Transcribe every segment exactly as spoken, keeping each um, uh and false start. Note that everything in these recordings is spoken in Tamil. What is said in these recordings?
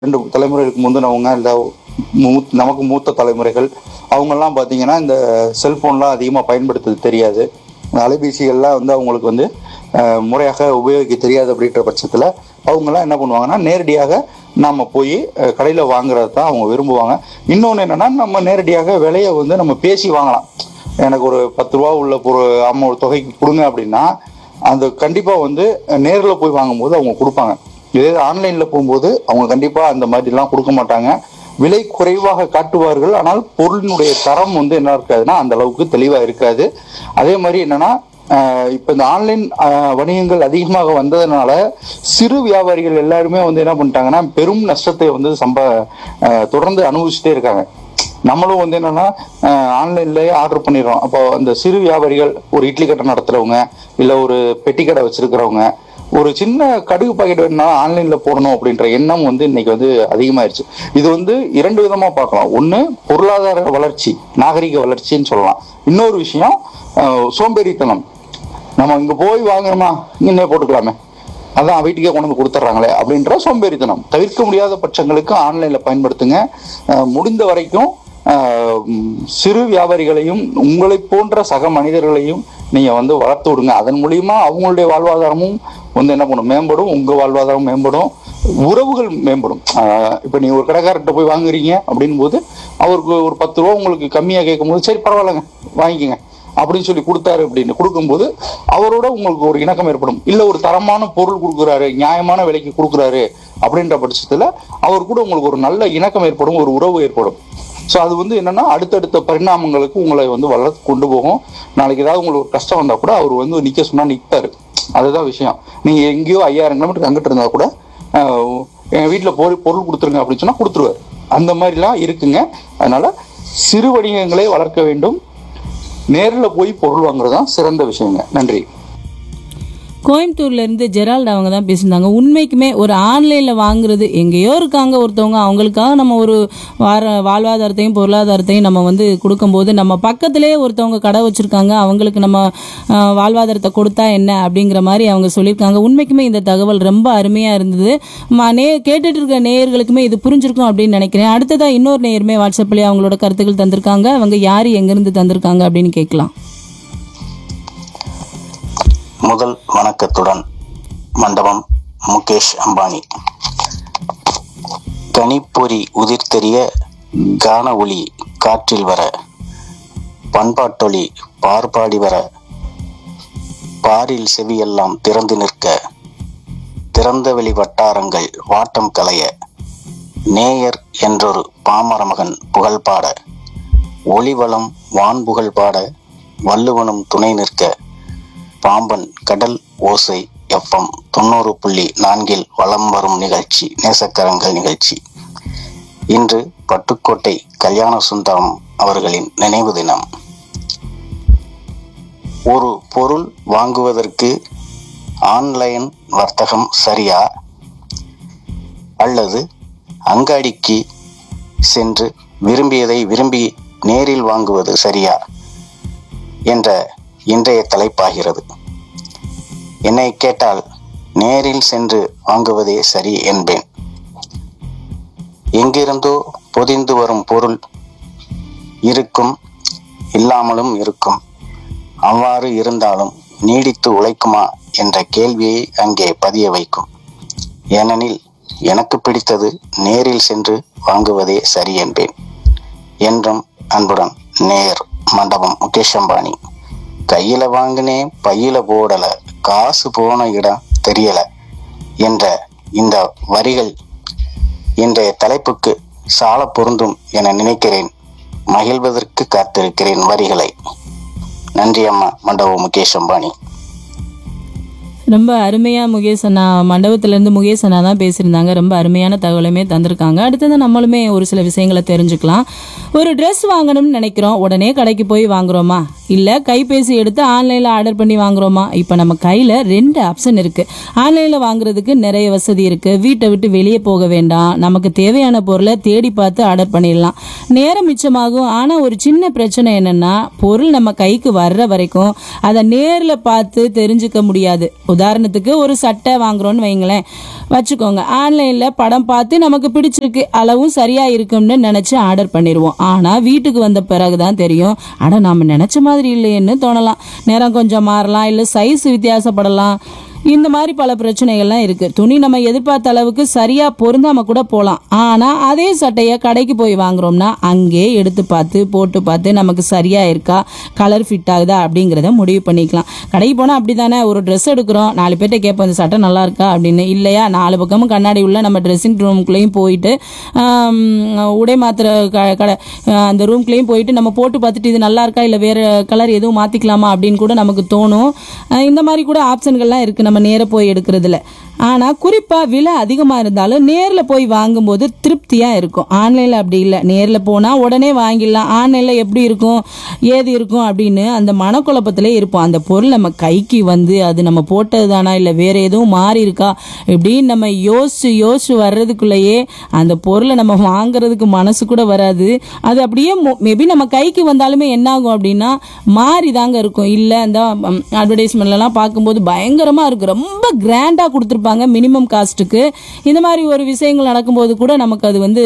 ரெண்டு தலைமுறைகளுக்கு முந்தினவங்க இல்லை மூத் நமக்கு மூத்த தலைமுறைகள் அவங்கெல்லாம் பார்த்தீங்கன்னா இந்த செல்ஃபோன்லாம் அதிகமாக பயன்படுத்துறது தெரியாது. அலைபேசிகள்லாம் வந்து அவங்களுக்கு வந்து அஹ், முறையாக உபயோகிக்க தெரியாது. அப்படின்ற பட்சத்தில் அவங்கெல்லாம் என்ன பண்ணுவாங்கன்னா நேரடியாக நம்ம போய் கடையில் வாங்குறது தான் அவங்க விரும்புவாங்க. இன்னொன்று என்னன்னா நம்ம நேரடியாக விலையை வந்து நம்ம பேசி வாங்கலாம். எனக்கு ஒரு பத்து ரூபா உள்ள ஒரு அம்மா ஒரு தொகைக்கு கொடுங்க அப்படின்னா அந்த கண்டிப்பாக வந்து நேரில் போய் வாங்கும்போது அவங்க கொடுப்பாங்க. இதே ஆன்லைனில் போகும்போது அவங்க கண்டிப்பாக அந்த மாதிரிலாம் கொடுக்க மாட்டாங்க. விலை குறைவாக காட்டுவார்கள், ஆனால் பொருளினுடைய தரம் வந்து என்ன இருக்காதுன்னா அந்த அளவுக்கு தெளிவாக இருக்காது. அதே மாதிரி என்னன்னா இப்போ இந்த ஆன்லைன் வணிகங்கள் அதிகமாக வந்ததுனால சிறு வியாபாரிகள் எல்லாருமே வந்து என்ன பண்ணிட்டாங்கன்னா பெரும் நஷ்டத்தை வந்து சம்ப அஹ், தொடர்ந்து அனுபவிச்சுட்டே இருக்காங்க. நம்மளும் வந்து என்னன்னா ஆன்லைன்லயே ஆர்டர் பண்ணிடுறோம். அப்போ அந்த சிறு வியாபாரிகள், ஒரு இட்லி கடை நடத்துறவங்க இல்லை ஒரு பெட்டி கடை வச்சிருக்கிறவங்க, ஒரு சின்ன கடுகு பாக்கெட் வேணும்னாலும் ஆன்லைன்ல போடணும் அப்படின்ற எண்ணம் வந்து இன்னைக்கு வந்து அதிகமாயிருச்சு. இது வந்து இரண்டு விதமா பார்க்கலாம். ஒண்ணு பொருளாதார வளர்ச்சி, நாகரிக வளர்ச்சின்னு சொல்லலாம். இன்னொரு விஷயம் அஹ், சோம்பேறித்தனம். நம்ம இங்க போய் வாங்கணுமா, இன்னே போட்டுக்கலாமே, அதான் வீட்டுக்கே கொண்டு வந்து கொடுத்துட்றாங்களே அப்படின்ற சோம்பேறித்தனம். தவிர்க்க முடியாத பட்சங்களுக்கு ஆன்லைன்ல பயன்படுத்துங்க. அஹ், முடிந்த வரைக்கும் அஹ், உம், சிறு வியாபாரிகளையும் உங்களை போன்ற சக மனிதர்களையும் நீங்க வந்து வளர்த்து விடுங்க. அதன் மூலியமா அவங்களுடைய வாழ்வாதாரமும் வந்து என்ன பண்ணும், மேம்படும். உங்க வாழ்வாதாரம் மேம்படும், உறவுகள் மேம்படும். ஆஹ் இப்ப நீங்க ஒரு கடைக்காரர்கிட்ட போய் வாங்குறீங்க அப்படின் போது அவருக்கு ஒரு பத்து ரூபா உங்களுக்கு கம்மியா கேட்கும் போது சரி பரவாயில்லைங்க வாங்கிக்கோங்க அப்படின்னு சொல்லி கொடுத்தாரு. அப்படின்னு கொடுக்கும்போது அவரோட உங்களுக்கு ஒரு இணக்கம் ஏற்படும். இல்ல ஒரு தரமான பொருள் கொடுக்குறாரு, நியாயமான விலைக்கு கொடுக்குறாரு அப்படின்ற பட்சத்துல அவர் கூட உங்களுக்கு ஒரு நல்ல இணக்கம் ஏற்படும், ஒரு உறவு ஏற்படும். ஸோ அது வந்து என்னன்னா அடுத்தடுத்த பரிணாமங்களுக்கு உங்களை வந்து வளர்த்து கொண்டு போகும். நாளைக்கு ஏதாவது உங்களுக்கு ஒரு கஷ்டம் வந்தா கூட அவர் வந்து நிக்க சொன்னா நிற்பாரு. அதுதான் விஷயம். நீங்க எங்கேயோ ஐயாயிரம் கிலோமீட்டருக்கு அங்கிட்டு இருந்தா கூட ஆஹ் எங்க வீட்டுல போய் பொருள் கொடுத்துருங்க அப்படின்னு சொன்னா கொடுத்துருவாரு. அந்த மாதிரிலாம் இருக்குங்க. அதனால சிறு வணிகங்களை வளர்க்க வேண்டும். நேரில் போய் பொருள் வாங்குறது தான் சிறந்த விஷயங்க. நன்றி. கோயம்புத்தூர்ல இருந்து ஜெரால்ட் அவங்க தான் பேசியிருந்தாங்க. உண்மைக்குமே ஒரு ஆன்லைன்ல வாங்குறது, எங்கேயோ இருக்காங்க ஒருத்தவங்க, அவங்களுக்காக நம்ம ஒரு வார வாழ்வாதாரத்தையும் பொருளாதாரத்தையும் நம்ம வந்து கொடுக்கும்போது நம்ம பக்கத்திலே ஒருத்தவங்க கடை வச்சிருக்காங்க, அவங்களுக்கு நம்ம ஆஹ், வாழ்வாதாரத்தை கொடுத்தா என்ன அப்படிங்கிற மாதிரி அவங்க சொல்லியிருக்காங்க. உண்மைக்குமே இந்த தகவல் ரொம்ப அருமையா இருந்தது. ம- நே கேட்டுட்டு இருக்க நேயர்களுக்குமே இது புரிஞ்சிருக்கும் அப்படின்னு நினைக்கிறேன். அடுத்ததா இன்னொரு நேயருமே வாட்ஸ்அப்லயே அவங்களோட கருத்துக்கள் தந்திருக்காங்க. அவங்க யாரு எங்கிருந்து தந்திருக்காங்க அப்படின்னு கேட்கலாம். முதல் வணக்கத்துடன் மண்டபம் முகேஷ் அம்பானி. கனிப்பொறி உதிர்த்தெரிய கான ஒளி காற்றில் வர, பண்பாட்டொலி பார்பாடி வர, பாரில் செவியெல்லாம் திறந்து நிற்க, திறந்த வெளி வட்டாரங்கள் வாட்டம் களைய, நேயர் என்றொரு பாமர மகன் புகழ் பாட, ஒளிவளம் வான்புகழ் பாட, வள்ளுவனும் துணை நிற்க, பாம்பன் கடல் ஓசை எஃப்எம் தொண்ணூறு புள்ளி நான்கில் வலம் வரும் நிகழ்ச்சி நேசக்கரங்கள் நிகழ்ச்சி. இன்று பட்டுக்கோட்டை கல்யாண சுந்தரம் அவர்களின் நினைவு தினம். ஒரு பொருள் வாங்குவதற்கு ஆன்லைன் வர்த்தகம் சரியா அல்லது அங்காடிக்கு சென்று விரும்பியதை விரும்பி நேரில் வாங்குவது சரியா என்ற இன்றைய தலைப்பாகிறது. என்னை கேட்டால் நேரில் சென்று வாங்குவதே சரி என்பேன். எங்கிருந்தோ பொதிந்து வரும் பொருள் இருக்கும், இல்லாமலும் இருக்கும். அவ்வாறு இருந்தாலும் நீடித்து உழைக்குமா என்ற கேள்வியை அங்கே பதிய வைக்கும். ஏனெனில் எனக்கு பிடித்தது நேரில் சென்று வாங்குவதே சரி என்பேன். என்றும் அன்புடன் நேர் மண்டபம் முகேஷ் அம்பானி. கையில வாங்கினேன் பையில போடல, காசு போன இடம் தெரியல என்ற இந்த வரிகள் இன்றைய தலைப்புக்கு சால பொருந்தும் என நினைக்கிறேன். மகிழ்வதற்கு காத்திருக்கிறேன் வரிகளை. நன்றி அம்மா. மண்டபம் முகேஷ் அம்பானி. ரொம்ப அருமையா முகேஷ் அண்ணா, மண்டபத்துல இருந்து முகேஷ் அண்ணா தான் பேசியிருந்தாங்க. ரொம்ப அருமையான தகவலுமே தந்திருக்காங்க. அடுத்தது நம்மளுமே ஒரு சில விஷயங்களை தெரிஞ்சுக்கலாம். ஒரு ட்ரெஸ் வாங்கணும்னு நினைக்கிறோம், உடனே கடைக்கு போய் வாங்குறோமா இல்லை கைபேசி எடுத்து ஆன்லைனில் ஆர்டர் பண்ணி வாங்குறோமா? இப்போ நம்ம கையில் ரெண்டு ஆப்ஷன் இருக்குது. ஆன்லைனில் வாங்குறதுக்கு நிறைய வசதி இருக்குது. வீட்டை விட்டு வெளியே போக வேண்டாம், நமக்கு தேவையான பொருளை தேடி பார்த்து ஆர்டர் பண்ணிடலாம், நேரம் மிச்சமாகும். ஆனால் ஒரு சின்ன பிரச்சனை என்னென்னா, பொருள் நம்ம கைக்கு வர்ற வரைக்கும் அதை நேரில் பார்த்து தெரிஞ்சுக்க முடியாது. உதாரணத்துக்கு ஒரு சட்டை வாங்குறோன்னு வைங்களேன் வச்சுக்கோங்க, ஆன்லைனில் படம் பார்த்து நமக்கு பிடிச்சிருக்கு, அளவும் சரியாக இருக்கும்னு நினச்சி ஆர்டர் பண்ணிடுவோம். ஆனால் வீட்டுக்கு வந்த பிறகு தான் தெரியும், அட நாம் நினச்ச மாதிரி இல்லைன்னு தோணலாம், நேரம் கொஞ்சம் மாறலாம், இல்லை சைஸ் வித்தியாசப்படலாம். இந்த மாதிரி பல பிரச்சனைகள்லாம் இருக்குது. துணி நம்ம எதிர்பார்த்த அளவுக்கு சரியாக பொருந்தாமல் கூட போகலாம். ஆனால் அதே சட்டையை கடைக்கு போய் வாங்குறோம்னா அங்கே எடுத்து பார்த்து போட்டு பார்த்து நமக்கு சரியாக இருக்கா, கலர் ஃபிட் ஆகுதா அப்படிங்கிறத முடிவு பண்ணிக்கலாம். கடைக்கு போனால் அப்படி தானே, ஒரு ட்ரெஸ் எடுக்கிறோம், நாலு பேர்ட்ட கேட்போம் இந்த சட்டை நல்லா இருக்கா அப்படின்னு. இல்லையா, நாலு பக்கமும் கண்ணாடி உள்ள நம்ம ட்ரெஸ்ஸிங் ரூம்குள்ளேயும் போயிட்டு உடை மாத்திர க கடை அந்த ரூம்குள்ளேயும் போயிட்டு நம்ம போட்டு பார்த்துட்டு இது நல்லா இருக்கா, இல்லை வேறு கலர் எதுவும் மாற்றிக்கலாமா அப்படின்னு கூட நமக்கு தோணும். இந்த மாதிரி கூட ஆப்ஷன்கள்லாம் இருக்குது நம்ம நேர போய் எடுக்கிறதுல. ஆனால் குறிப்பாக விலை அதிகமாக இருந்தாலும் நேரில் போய் வாங்கும்போது திருப்தியாக இருக்கும். ஆன்லைனில் அப்படி இல்லை, நேரில் போனால் உடனே வாங்கிடலாம், ஆன்லைனில் எப்படி இருக்கும் ஏது இருக்கும் அப்படின்னு அந்த மனக்குழப்பத்திலே இருப்போம். அந்த பொருள் நம்ம கைக்கு வந்து அது நம்ம போட்டது தானா, இல்லை வேறு எதுவும் மாறி இருக்கா இப்படின்னு நம்ம யோசிச்சு யோசிச்சு வர்றதுக்குள்ளேயே அந்த பொருளை நம்ம வாங்குறதுக்கு மனசு கூட வராது. அது அப்படியே மேபி நம்ம கைக்கு வந்தாலுமே என்ன ஆகும் அப்படின்னா மாறி தாங்க இருக்கும். இல்லை இந்த அட்வர்டைஸ்மெண்ட்லாம் பார்க்கும்போது பயங்கரமாக இருக்கும், ரொம்ப கிராண்டாக கொடுத்துருப்பாங்க மினிமம் காஸ்ட்டுக்கு. இந்த மாதிரி ஒரு விஷயங்கள் நடக்கும்போது கூட நமக்கு அது வந்து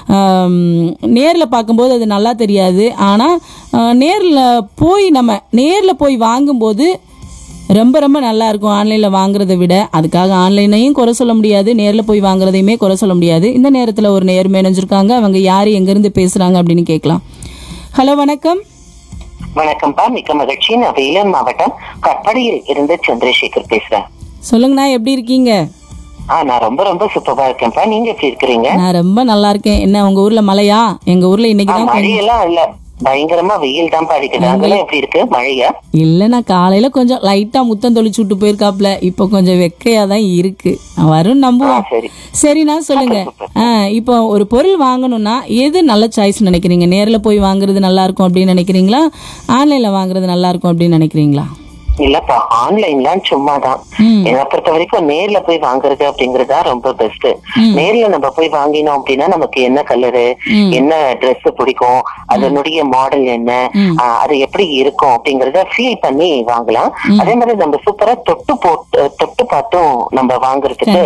நேரில் பார்க்கும்போது அது நல்லா தெரியாது. ஆனால் நேரில் போய் நம்ம நேரில் போய் வாங்கும்போது ரொம்ப ரொம்ப நல்லா இருக்கும் ஆன்லைனில் வாங்குறதை விட. அதுக்காக ஆன்லைனையும் குறை சொல்ல முடியாது, நேரில் போய் வாங்குறதையுமே குறை சொல்ல முடியாது. இந்த நேரத்தில் ஒரு நேர் மேனேஜருக்காங்க, அவங்க யார் எங்கேருந்து பேசுகிறாங்க அப்படின்னு கேட்கலாம். ஹலோ, வணக்கம். வணக்கம்ப்பா, மிக்க மகிழ்ச்சி. நான் வேலூர் மாவட்டம் கட்படியில் இருந்து சந்திரசேகர் பேசுறேன். சொல்லுங்கண்ணா, எப்படி இருக்கீங்க? ஆ நான் ரொம்ப ரொம்ப சூப்பரா இருக்கேன்ப்பா. நீங்க எப்படி இருக்கிறீங்க? நான் ரொம்ப நல்லா இருக்கேன். என்ன உங்க ஊர்ல மழையா? எங்க ஊர்ல இன்னைக்கு தான் மழையெல்லாம் இல்ல, பயங்கரமா வெயில் தான் பாடிக்குது. அங்கெல்லாம் எப்படி இருக்கு, மழையா? இல்லைண்ணா, காலையில கொஞ்சம் லைட்டா முத்தம் தொளிச்சு விட்டு போயிருக்காப்ல, இப்போ கொஞ்சம் வெக்கையா தான் இருக்கு, வரும் நம்புவோம். சரி சரிண்ணா, சொல்லுங்க. ஆஹ் இப்போ ஒரு பொருள் வாங்கணும்னா எது நல்ல சாய்ஸ் நினைக்கிறீங்க? நேர்ல போய் வாங்குறது நல்லா இருக்கும் அப்படின்னு நினைக்கிறீங்களா, ஆன்லைன்ல வாங்குறது நல்லா இருக்கும் அப்படின்னு நினைக்கிறீங்களா? இல்லப்பா, ஆன்லைன்லாம் சும்மாதான். என்னை பொறுத்த வரைக்கும் நேர்ல போய் வாங்குறது அப்படிங்கறதா ரொம்ப பெஸ்ட். நேர்ல நம்ம போய் வாங்கினோம் அப்படின்னா நமக்கு என்ன கலரு, என்ன ட்ரெஸ் பிடிக்கும், அதனுடைய மாடல் என்ன, அது எப்படி இருக்கும் அப்படிங்கறத ஃபீல் பண்ணி வாங்கலாம். அதே மாதிரி நம்ம சூப்பரா தொட்டு போட்டு தொட்டு பார்த்தும் நம்ம வாங்குறதுக்கு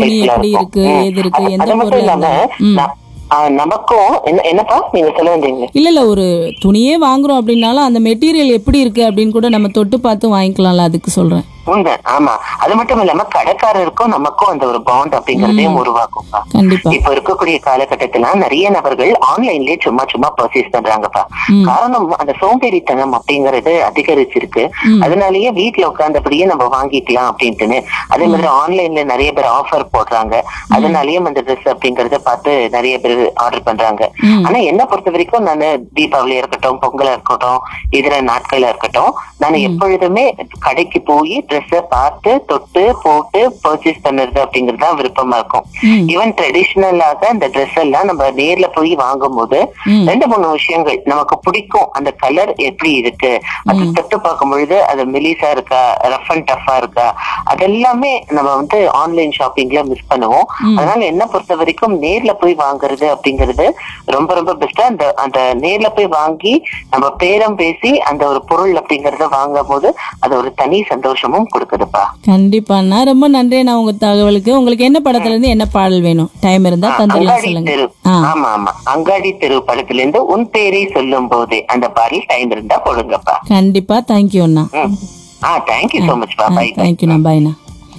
அது மட்டும் இல்லாம நமக்கும் என்ன என்னப்பா நீங்க சொல்ல வந்தீங்க? இல்ல இல்ல ஒரு துணியே வாங்குறோம் அப்படின்னாலும் அந்த மெட்டீரியல் எப்படி இருக்கு அப்படின்னு கூட நம்ம தொட்டு பார்த்து வாங்கிக்கலாம்ல, அதுக்கு சொல்றேன். உண்மை. ஆமா, அது மட்டும் இல்லாம கடைக்காரருக்கும் நமக்கும் அந்த ஒரு பாண்ட் அப்படிங்கறதையும் உருவாக்கும்பா. இப்ப இருக்கக்கூடிய காலகட்டத்துல நிறைய நபர்கள் ஆன்லைன்லயே சும்மா சும்மா பர்ச்சேஸ் பண்றாங்கப்பா. காரணம் அந்த சோம்பேறித்தனம் அப்படிங்கறது அதிகரிச்சிருக்கு. அதனாலயே வீட்டுல உட்கார்ந்தபடியே நம்ம வாங்கிக்கலாம் அப்படின்ட்டுன்னு. அதே மாதிரி ஆன்லைன்ல நிறைய பேர் ஆஃபர் போடுறாங்க, அதனாலயும் அந்த ட்ரெஸ் அப்படிங்கறத பார்த்து நிறைய பேர் ஆர்டர் பண்றாங்க. ஆனா என்ன பொறுத்த வரைக்கும் நான் தீபாவளியா இருக்கட்டும், பொங்கலா இருக்கட்டும், இதர நாட்களா இருக்கட்டும், நான் எப்பொழுதுமே கடைக்கு போய் ட்ரெஸ்ஸ பார்த்து தொட்டு போட்டு பர்ச்சேஸ் பண்றது அப்படிங்கறது தான் விருப்பமா இருக்கும். ஈவன் ட்ரெடிஷனலாக அந்த ட்ரெஸ் எல்லாம் நம்ம நேர்ல போய் வாங்கும் போது ரெண்டு மூணு விஷயங்கள் நமக்கு பிடிக்கும். அந்த கலர் எப்படி இருக்கு, அது தொட்டு பார்க்கும் பொழுது அது மெலிசா இருக்கா, ரஃப் அண்ட் டஃபா இருக்கா, அதெல்லாமே நம்ம வந்து ஆன்லைன் ஷாப்பிங்ல மிஸ் பண்ணுவோம். அதனால என்ன பொறுத்த வரைக்கும் நேர்ல போய் வாங்குறது அப்படிங்கிறது ரொம்ப ரொம்ப பெஸ்டா. அந்த அந்த நேர்ல போய் வாங்கி நம்ம பேரம் பேசி அந்த ஒரு பொருள் அப்படிங்கறத வாங்கும் போது அது ஒரு தனி சந்தோஷமும் கொடுக்குதுப்பா. கண்டிப்பா, ரொம்ப நன்றி நான் உங்க தகவலுக்கு. உங்களுக்கு என்ன படத்துல இருந்து என்ன பாடல் வேணும்? டைம் இருந்தா தந்துடலாம், சொல்லுங்க. ஆமா ஆமா, அங்காடி தெரு படத்துல இருந்து உன் பேரை சொல்லும் போதே அந்த பாடல் டைம் இருந்தா போடுங்கப்பா. கண்டிப்பா, தேங்க்யூ அண்ணா. ஆ தேங்க்யூ சோ மச் பா. பை. தேங்க்யூண்ணா, பாய்ண்ணா.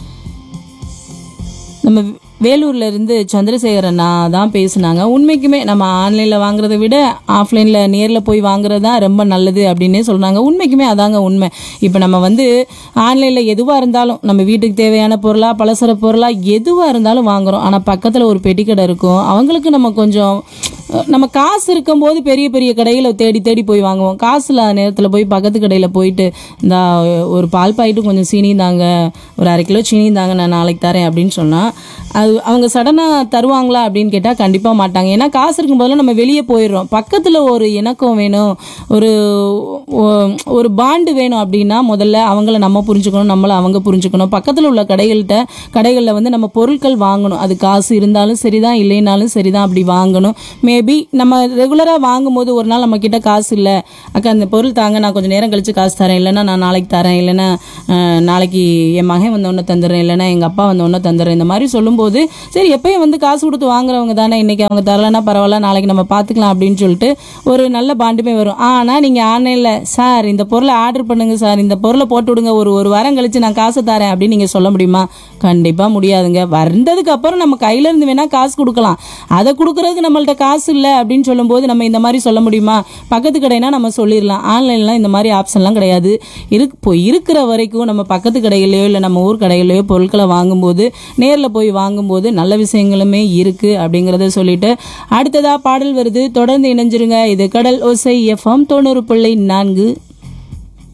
நம்ம வேலூர்ல இருந்து சந்திரசேகர் அண்ணா தான் பேசுனாங்க. உண்மைக்குமே நம்ம ஆன்லைன்ல வாங்குறதை விட ஆஃப்லைன்ல நேர்ல போய் வாங்குறது தான் ரொம்ப நல்லது அப்படின்னே சொல்றாங்க. உண்மைக்குமே அதாங்க உண்மை. இப்போ நம்ம வந்து ஆன்லைன்ல எதுவா இருந்தாலும் நம்ம வீட்டுக்கு தேவையான பொருளா பலசர பொருளா எதுவா இருந்தாலும் வாங்குறோம். ஆனா பக்கத்துல ஒரு பெட்டிக்கடை இருக்கும், அவங்களுக்கு நம்ம கொஞ்சம் நம்ம காசு இருக்கும்போது பெரிய பெரிய கடையில் தேடி தேடி போய் வாங்குவோம். காசு இல்லாத நேரத்தில் போய் பக்கத்து கடையில் போயிட்டு இந்த ஒரு பால் பாயிட்டு கொஞ்சம் சீனி தாங்க, ஒரு அரை கிலோ சீனி தாங்க, நான் நாளைக்கு தரேன் அப்படின்னு சொன்னால் அது அவங்க சடனாக தருவாங்களா அப்படின்னு கேட்டால் கண்டிப்பாக மாட்டாங்க. ஏன்னா காசு இருக்கும்போதெல்லாம் நம்ம வெளியே போயிடுறோம். பக்கத்தில் ஒரு இணக்கம் வேணும், ஒரு ஒரு பாண்டு வேணும் அப்படின்னா முதல்ல அவங்கள நம்ம புரிஞ்சுக்கணும், நம்மளை அவங்க புரிஞ்சுக்கணும். பக்கத்தில் உள்ள கடைகள்கிட்ட கடைகளில் வந்து நம்ம பொருட்கள் வாங்கணும். அது காசு இருந்தாலும் சரிதான், இல்லைனாலும் சரிதான், அப்படி வாங்கணும். மேபி நம்ம ரெகுலராக வாங்கும்போது ஒரு நாள் நம்ம கிட்ட காசு இல்லை, அக்கா அந்த பொருள் தாங்க, நான் கொஞ்சம் நேரம் கழிச்சு காசு தரேன், இல்லைன்னா நான் நாளைக்கு தரேன், இல்லைன்னா நாளைக்கு என் மகன் வந்த ஒன்று தந்துடுறேன், இல்லைன்னா எங்கள் அப்பா வந்த ஒன்று தந்துடுறேன், இந்த மாதிரி சொல்லும்போது சரி எப்பயும் வந்து காசு கொடுத்து வாங்குறவங்க தானே, இன்னைக்கு அவங்க தரலன்னா பரவாயில்ல, நாளைக்கு நம்ம பார்த்துக்கலாம் அப்படின்னு சொல்லிட்டு ஒரு நல்ல பாண்டுமே வரும். ஆனால் நீங்கள் ஆன்லைனில் சார் இந்த பொருளை ஆர்டர் பண்ணுங்க சார், இந்த பொருளை போட்டு விடுங்க, ஒரு ஒரு வாரம் கழிச்சு நான் காசு தரேன் அப்படின்னு நீங்கள் சொல்ல முடியுமா? கண்டிப்பாக முடியாதுங்க. வந்ததுக்கு அப்புறம் நம்ம கையில இருந்து வேணா காசு கொடுக்கலாம், அதை கொடுக்கறதுக்கு நம்மள்ட்ட காசு இல்லை அப்படின்னு சொல்லும்போது நம்ம இந்த மாதிரி சொல்ல முடியுமா? பக்கத்து கடைனா நம்ம சொல்லிடலாம். ஆன்லைன்லாம் இந்த மாதிரி ஆப்ஷன்லாம் கிடையாது. இருக்கு இப்போ இருக்கிற வரைக்கும் நம்ம பக்கத்து கடையிலையோ இல்லை நம்ம ஊர் கடையிலையோ பொருட்களை வாங்கும்போது நேரில் போய் வாங்கும்போது நல்ல விஷயங்களுமே இருக்கு அப்படிங்கிறத சொல்லிட்டு அடுத்ததா பாடல் வருது. தொடர்ந்து இணைஞ்சிருங்க. இது கடல் ஓசை எஃப்எம் தொண்ணூறு புள்ளி நான்கு